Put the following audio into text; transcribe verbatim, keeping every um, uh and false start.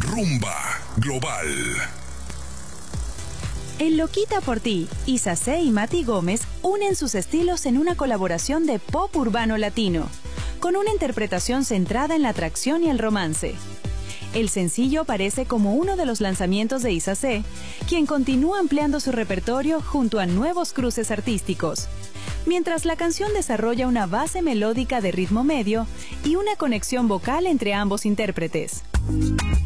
Rumba Global. El Loquita por ti, Isa C y Mati Gómez unen sus estilos en una colaboración de pop urbano latino, con una interpretación centrada en la atracción y el romance. El sencillo aparece como uno de los lanzamientos de Isa C, quien continúa ampliando su repertorio junto a nuevos cruces artísticos, mientras la canción desarrolla una base melódica de ritmo medio y una conexión vocal entre ambos intérpretes.